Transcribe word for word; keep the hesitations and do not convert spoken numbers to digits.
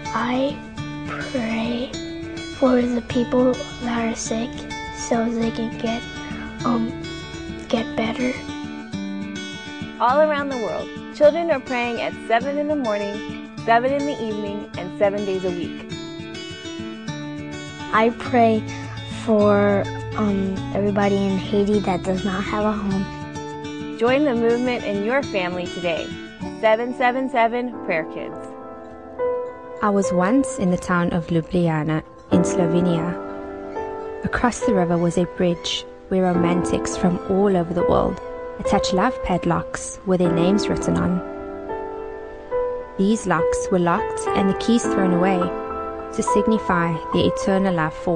I pray for the people that are sick so they can get um get better. All around the world, children are praying at seven in the morning, seven in the evening, and seven days a week. I pray for um, everybody in Haiti that does not have a home. Join the movement in your family today. seven seven seven Prayer Kids. I was once in the town of Ljubljana in Slovenia. Across the river was a bridge where romantics from all over the world attached love padlocks with their names written on. These locks were locked and the keys thrown away to signify their eternal love for